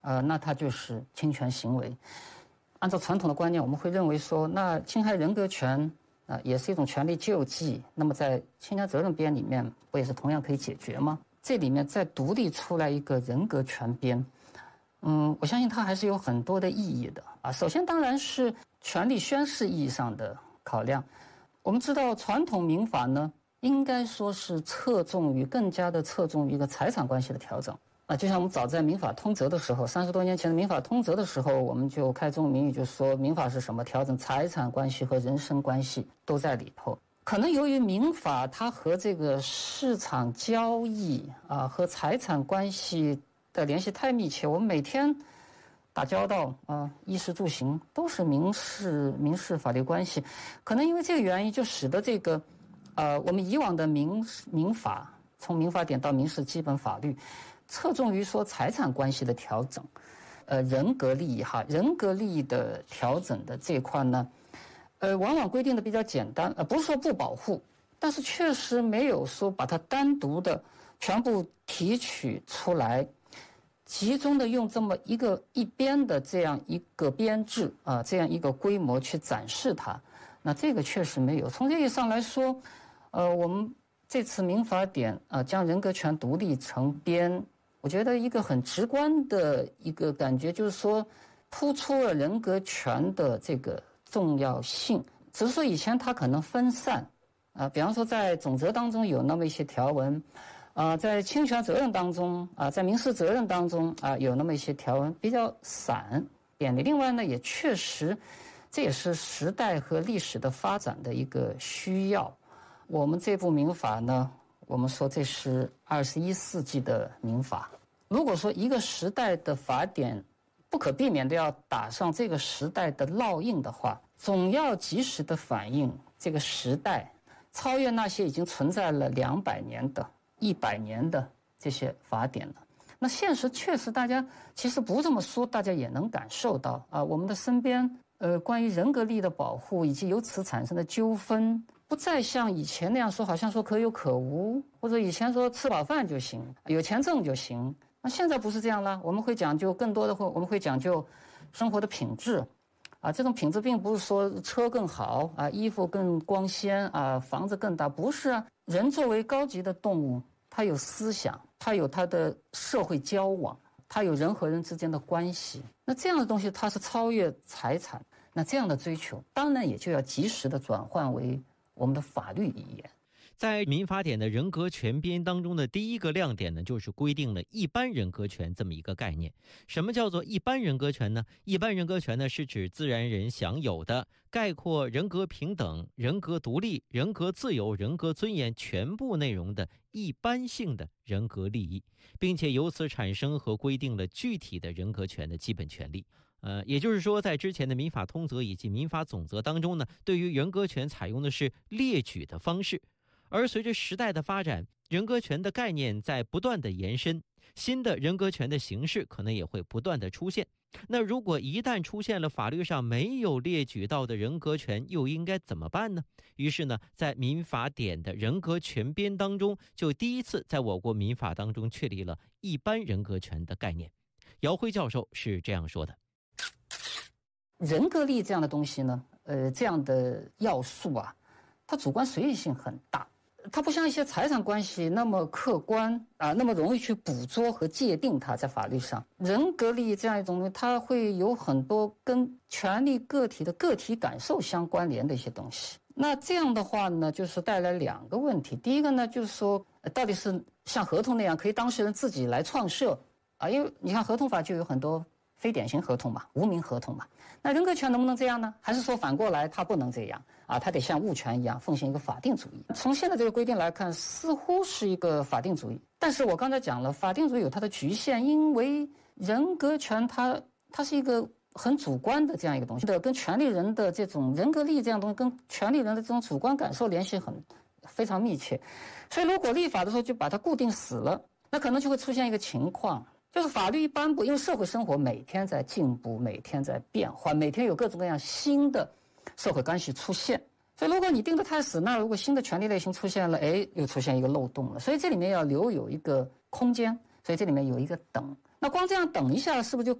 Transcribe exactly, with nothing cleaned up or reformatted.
呃，那它就是侵权行为。按照传统的观念，我们会认为说，那侵害人格权啊、呃，也是一种权利救济。那么在侵权责任编里面，不也是同样可以解决吗？这里面再独立出来一个人格权编，嗯，我相信它还是有很多的意义的啊。首先当然是权利宣示意义上的考量。我们知道传统民法呢，应该说是侧重于更加的侧重于一个财产关系的调整啊。就像我们早在民法通则的时候，三十多年前的民法通则的时候，我们就开宗明义就说民法是什么，调整财产关系和人身关系都在里头。可能由于民法它和这个市场交易啊和财产关系的联系太密切，我们每天打交道啊，衣食住行都是民事民事法律关系，可能因为这个原因，就使得这个，呃，我们以往的民民法，从民法典到民事基本法律，侧重于说财产关系的调整，呃，人格利益哈，人格利益的调整的这一块呢，呃，往往规定的比较简单，呃，不是说不保护，但是确实没有说把它单独的全部提取出来。集中的用这么一个一边的这样一个编制啊，这样一个规模去展示它，那这个确实没有。从这意义上来说，呃，我们这次民法典啊，将人格权独立成编，我觉得一个很直观的一个感觉就是说，突出了人格权的这个重要性。只是说以前它可能分散啊，比方说在总则当中有那么一些条文。啊、呃，在侵权责任当中啊、呃，在民事责任当中啊、呃，有那么一些条文比较散便利。另外呢，也确实，这也是时代和历史的发展的一个需要。我们这部民法呢，我们说这是二十一世纪的民法。如果说一个时代的法典不可避免的要打上这个时代的烙印的话，总要及时的反映这个时代，超越那些已经存在了两百年的。一百年的这些法典了，那现实确实大家其实不这么说，大家也能感受到啊，我们的身边呃关于人格利益的保护以及由此产生的纠纷，不再像以前那样说，好像说可有可无，或者以前说吃饱饭就行，有钱挣就行。那现在不是这样了，我们会讲究更多的，我们会讲究生活的品质。啊，这种品质并不是说车更好啊，衣服更光鲜啊，房子更大，不是啊。人作为高级的动物，他有思想，他有他的社会交往，他有人和人之间的关系。那这样的东西，它是超越财产。那这样的追求，当然也就要及时的转换为我们的法律语言。 在民法典的人格权编当中的第一个亮点呢，就是规定了一般人格权这么一个概念。什么叫做一般人格权呢？一般人格权呢，是指自然人享有的，概括人格平等、人格独立、人格自由、人格尊严全部内容的一般性的人格利益，并且由此产生和规定了具体的人格权的基本权利。呃，也就是说，在之前的民法通则以及民法总则当中呢，对于人格权采用的是列举的方式。而随着时代的发展，人格权的概念在不断的延伸，新的人格权的形式可能也会不断的出现。那如果一旦出现了法律上没有列举到的人格权，又应该怎么办呢？于是呢，在民法典的人格权编当中，就第一次在我国民法当中确立了一般人格权的概念。姚辉教授是这样说的： 人格利益这样的东西呢，呃，这样的要素啊，它主观随意性很大。它不像一些财产关系那么客观啊，那么容易去捕捉和界定它。在法律上，人格利益这样一种东西，它会有很多跟权利个体的个体感受相关联的一些东西。那这样的话呢，就是带来两个问题。第一个呢，就是说，到底是像合同那样可以当事人自己来创设啊？因为你看合同法就有很多非典型合同嘛，无名合同嘛。那人格权能不能这样呢？还是说反过来它不能这样啊？它得像物权一样奉行一个法定主义。从现在这个规定来看，似乎是一个法定主义。但是我刚才讲了，法定主义有它的局限，因为人格权它它是一个很主观的这样一个东西的，跟权利人的这种人格利益这样东西，跟权利人的这种主观感受联系很非常密切。所以如果立法的时候就把它固定死了，那可能就会出现一个情况。就是法律一颁布，因为社会生活每天在进步，每天在变化，每天有各种各样新的社会关系出现。所以如果你定得太死，那如果新的权利类型出现了，哎，又出现一个漏洞了。所以这里面要留有一个空间，所以这里面有一个等， 那光这样等一下，是不是就